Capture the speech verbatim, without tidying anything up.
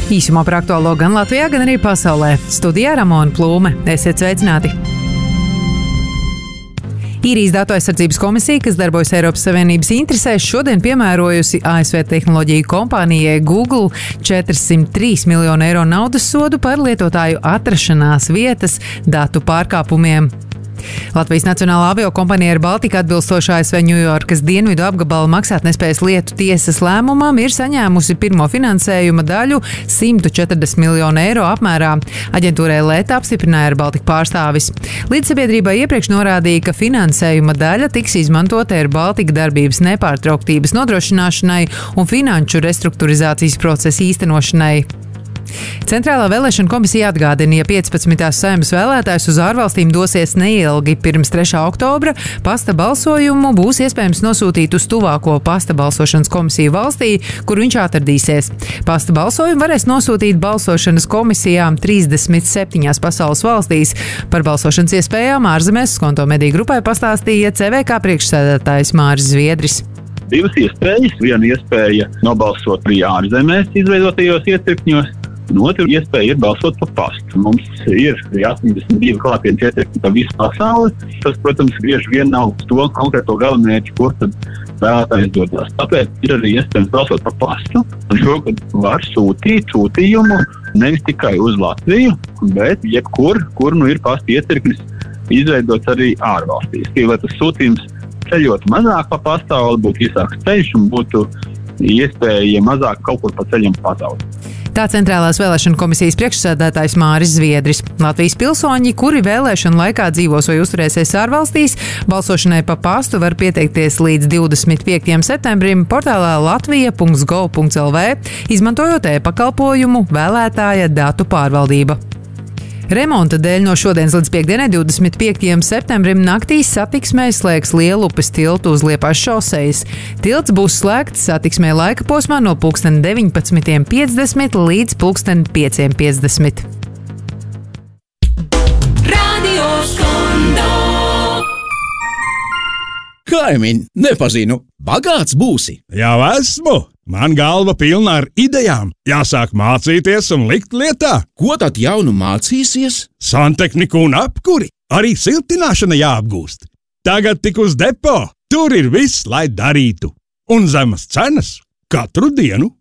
Īsumā par aktuālo gan Latvijā, gan arī pasaulē. Studijā Ramona Plūme. Esiet sveicināti! Īrijas datu aizsardzības komisija, kas darbojas Eiropas Savienības interesēs, šodien piemērojusi A S V tehnoloģiju kompānijai Google četrsimt trīs miljonu eiro naudas sodu par lietotāju atrašanās vietas datu pārkāpumiem. Latvijas Nacionālā aviokompanija Air Baltica atbilstoši A S V Ņujorkas dienvidu apgabala maksātnespējas lietu tiesas lēmumam ir saņēmusi pirmo finansējuma daļu simt četrdesmit miljonu eiro apmērā. Aģentūrai Leta apstiprināja Air Baltica pārstāvis. Līdzsabiedrībai iepriekš norādīja, ka finansējuma daļa tiks izmantota Air Baltica darbības nepārtrauktības nodrošināšanai un finanšu restruktūrizācijas procesa īstenošanai. Centrālā vēlēšana komisija atgādina, ja piecpadsmitās Saeimas vēlētājs uz ārvalstīm dosies neilgi pirms trešā oktobra, pasta balsojumu būs iespējams nosūtīt uz tuvāko pasta balsošanas komisiju valstī, kur viņš atradīsies. Pasta balsojumu varēs nosūtīt balsošanas komisijām trīsdesmit septiņās pasaules valstīs. Par balsošanas iespējām ārzemēs Skonto mediju grupai pastāstīja C V K priekšsēdētājs Māris Zviedris. Divas iespējas. Viena iespēja nobalsot arī ārzemēs izveidotajos iecirkņos. Un otra iespēja ir balsot pa pastu. Mums ir astoņdesmit divi klātienes iecirkņi pa visu pasauli. Tas, protams, bieži vien nav to konkrēto galamērķi, kur tad vēlētājs dodas. Tāpēc ir arī iespējams balsot pa pastu. Un šogad var sūtīt sūtījumu nevis tikai uz Latviju, bet jebkur, kur nu ir pasta iecirknis izveidots arī ārvalstīs. Lai tas sūtījums ceļot mazāk pa pasauli, būtu īsāks ceļš un būtu iespēja mazāk kaut kur pa ceļam pazaudēt. Tā Centrālās vēlēšana komisijas priekšsēdētājs Māris Zviedris. Latvijas pilsoņi, kuri vēlēšanu laikā dzīvos vai uzturēsies ārvalstīs, balsošanai pa pastu var pieteikties līdz divdesmit piektajam septembrim portālā latvija punkts gov punkts l v, izmantojot e-pakalpojumu vēlētāja datu pārvaldība. Remonta dēļ no šodienas līdz piekdienai, divdesmit piektajam septembrim, naktī satiksmē slēgs Lielupes tiltu uz Liepājas šosejas. Tilts būs slēgts satiksmē laika posmā no pulksten deviņpadsmitiem piecdesmit līdz pulksten pieciem piecdesmit. Radio Skondo. Kaimiņ, nepazinu, bagāts būsi? Jau esmu! Man galva pilna ar idejām. Jāsāk mācīties un likt lietā. Ko tad jaunu mācīsies? Santehniku un apkuri. Arī siltināšana jāapgūst. Tagad tik uz depo. Tur ir viss, lai darītu. Un zemas cenas katru dienu.